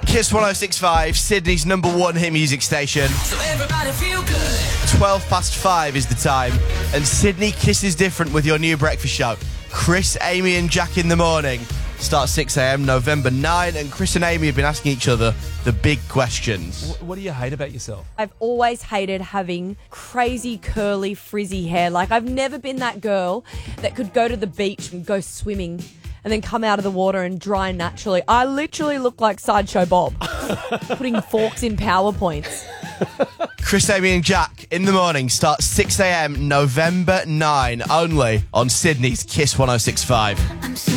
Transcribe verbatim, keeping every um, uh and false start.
Kiss one oh six point five, Sydney's number one hit music station. So everybody feel good. twelve past five is the time, and Sydney kisses different with your new breakfast show. Chris, Amy and Jack in the morning. Starts six a.m. November ninth, and Chris and Amy have been asking each other the big questions. What do you hate about yourself? I've always hated having crazy, curly, frizzy hair. Like, I've never been that girl that could go to the beach and go swimming and then come out of the water and dry naturally. I literally look like Sideshow Bob, putting forks in PowerPoints. Chris, Amy and Jack in the morning starts six a.m. November ninth, only on Sydney's Kiss one oh six point five. I'm so